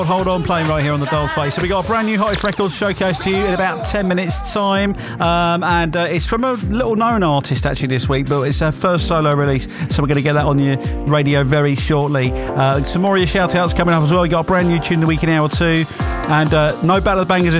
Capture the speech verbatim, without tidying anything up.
Hold on, playing right here on the Dial Space. So we got a brand new Hottest Records showcase to you in about ten minutes time, um, and uh, it's from a little known artist actually this week, but it's her first solo release, so we're going to get that on your radio very shortly. Uh, some more of your shout outs coming up as well. We got a brand new tune the week in hour two, and uh, no Battle of the Bangers